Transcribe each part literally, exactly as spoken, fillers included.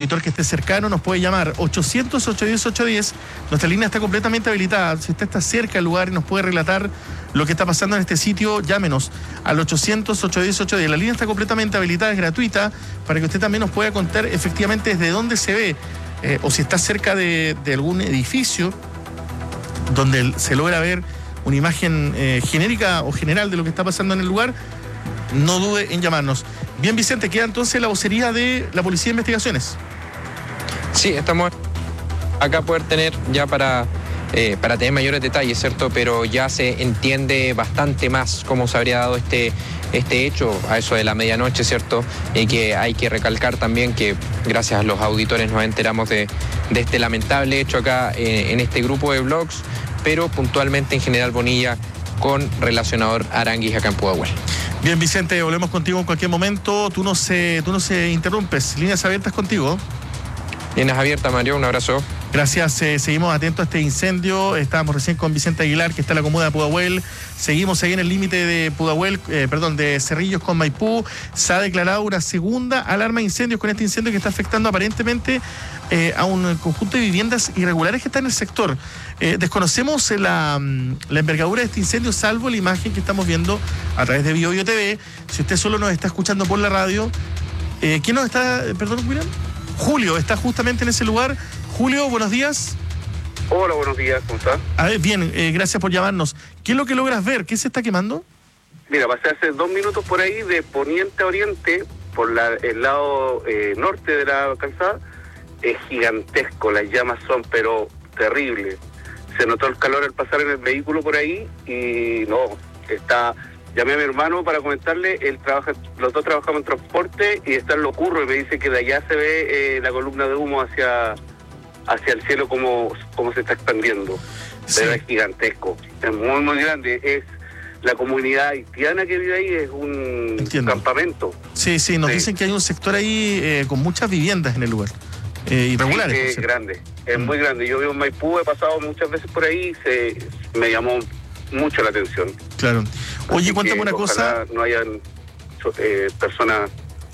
auditor que esté cercano nos puede llamar ochocientos, ochocientos diez, ochocientos diez. Nuestra línea está completamente habilitada. Si usted está cerca del lugar y nos puede relatar lo que está pasando en este sitio, llámenos al ochocientos, ochocientos diez, ochocientos diez. La línea está completamente habilitada, es gratuita, para que usted también nos pueda contar efectivamente desde dónde se ve, eh, o si está cerca de, de algún edificio donde se logra ver una imagen eh, genérica o general de lo que está pasando en el lugar. No dude en llamarnos. Bien, Vicente, queda entonces la vocería de la Policía de Investigaciones. Sí, estamos acá poder tener ya para, eh, para tener mayores detalles, ¿cierto? Pero ya se entiende bastante más cómo se habría dado este, este hecho a eso de la medianoche, ¿cierto? Y que hay que recalcar también que gracias a los auditores nos enteramos de, de este lamentable hecho acá eh, en este grupo de blogs, pero puntualmente en General Bonilla con relacionador Aranguis acá en Pudahuel. Bien, Vicente, volvemos contigo en cualquier momento. Tú no se, tú no se interrumpes. Líneas abiertas contigo. Líneas abiertas, Mario. Un abrazo. Gracias. Eh, seguimos atentos a este incendio. Estábamos recién con Vicente Aguilar, que está en la comuna de Pudahuel. Seguimos ahí en el límite de Pudahuel, eh, perdón, de Cerrillos con Maipú. Se ha declarado una segunda alarma de incendios con este incendio que está afectando aparentemente eh, a un conjunto de viviendas irregulares que está en el sector. Eh, desconocemos la, la envergadura de este incendio, salvo la imagen que estamos viendo a través de Bio Bio T V. Si usted solo nos está escuchando por la radio, eh, ¿quién nos está, perdón, William? Julio está justamente en ese lugar. Julio, buenos días. Hola, buenos días, ¿cómo estás? A ver, bien, eh, gracias por llamarnos. ¿Qué es lo que logras ver? ¿Qué se está quemando? Mira, pasé hace dos minutos por ahí de poniente a oriente, por la, el lado eh, norte de la calzada. Es gigantesco, las llamas son pero terribles. Se notó el calor al pasar en el vehículo por ahí y no, está... Llamé a mi hermano para comentarle, él trabaja, los dos trabajamos en transporte y está en lo curro y me dice que de allá se ve eh, la columna de humo hacia hacia el cielo como, como se está expandiendo. Sí. Pero es gigantesco, es muy muy grande, es la comunidad haitiana que vive ahí, es un Entiendo. campamento. Sí, sí, nos sí. dicen que hay un sector ahí eh, con muchas viviendas en el lugar, eh, irregulares. Sí, es grande, es mm. muy grande. Yo vivo en Maipú, he pasado muchas veces por ahí, se me llamó mucho la atención. Claro. Oye, Así cuéntame una cosa. No hayan eh, personas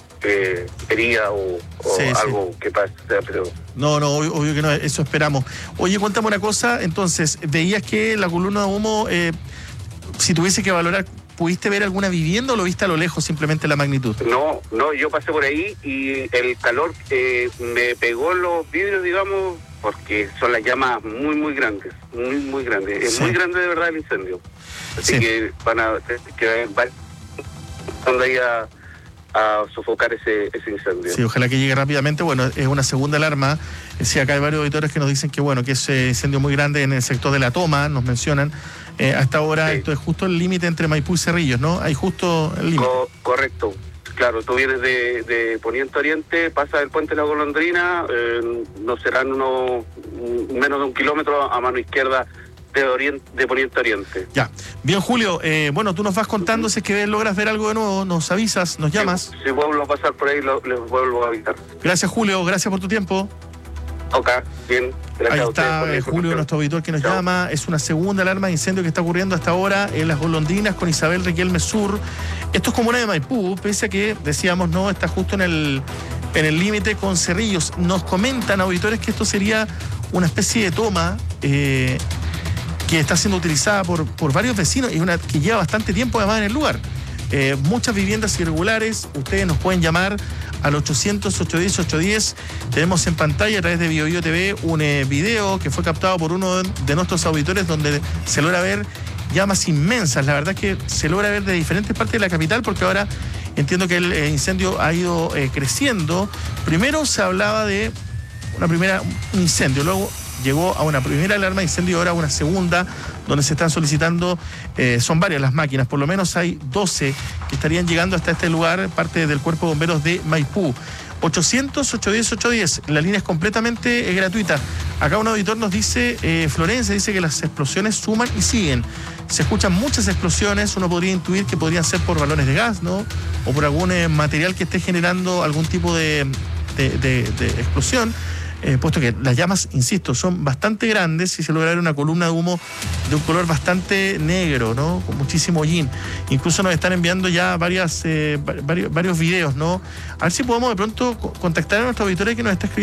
eh, heridas o, o sí, algo sí. que pase, pero... No, no, obvio, obvio que no, eso esperamos. Oye, cuéntame una cosa, entonces, veías que la columna de humo, eh, si tuviese que valorar, ¿pudiste ver alguna vivienda o lo viste a lo lejos simplemente la magnitud? No, no, yo pasé por ahí y el calor eh, me pegó en los vidrios, digamos, porque son las llamas muy, muy grandes, muy, muy grandes. Es sí. muy grande de verdad el incendio. Así sí. que van a que van a ir a, a sofocar ese, ese incendio. Sí, ojalá que llegue rápidamente. Bueno, es una segunda alarma. Sí, acá hay varios auditores que nos dicen que bueno, que es un incendio muy grande en el sector de La Toma, nos mencionan. Eh, hasta ahora sí. esto es justo el límite entre Maipú y Cerrillos, ¿no? Hay justo el límite. Co- correcto. Claro, tú vienes de, de Poniente a Oriente, pasas el puente de la Golondrina, eh, no serán unos menos de un kilómetro a mano izquierda de, oriente, de Poniente a Oriente. Ya. Bien, Julio, eh, bueno, tú nos vas contando, si es que logras ver algo de nuevo, nos avisas, nos llamas. Si, si vuelvo a pasar por ahí, lo, les vuelvo a avisar. Gracias, Julio, gracias por tu tiempo. Ok, bien. Ahí está eh, Julio, nuestro auditor que nos Chao. llama. Es una segunda alarma de incendio que está ocurriendo hasta ahora en las Golondrinas con Isabel Riquelme Sur. Esto es comuna de Maipú, pese a que, decíamos, no, está justo en el en el límite con Cerrillos. Nos comentan auditores que esto sería una especie de toma eh, que está siendo utilizada por, por varios vecinos y una que lleva bastante tiempo además en el lugar. Eh, muchas viviendas irregulares, ustedes nos pueden llamar al ochocientos, ochocientos diez, ochocientos diez. Tenemos en pantalla a través de Bio Bio T V un eh, video que fue captado por uno de nuestros auditores donde se logra ver llamas inmensas. La verdad es que se logra ver de diferentes partes de la capital porque ahora entiendo que el eh, incendio ha ido eh, creciendo. Primero se hablaba de una primera un incendio, luego llegó a una primera alarma de incendio y ahora una segunda, donde se están solicitando, eh, son varias las máquinas, por lo menos hay doce que estarían llegando hasta este lugar, parte del Cuerpo de Bomberos de Maipú. ochocientos, ochocientos diez, ochocientos diez, la línea es completamente eh, gratuita. Acá un auditor nos dice, eh, Florencia dice que las explosiones suman y siguen. Se escuchan muchas explosiones, uno podría intuir que podrían ser por balones de gas, ¿no? O por algún eh, material que esté generando algún tipo de, de, de, de explosión. Eh, puesto que las llamas, insisto, son bastante grandes y se logra ver una columna de humo de un color bastante negro, ¿no? Con muchísimo hollín. Incluso nos están enviando ya varias, eh, varios, varios videos, ¿no? A ver si podemos de pronto contactar a nuestra auditoría que nos está escribiendo.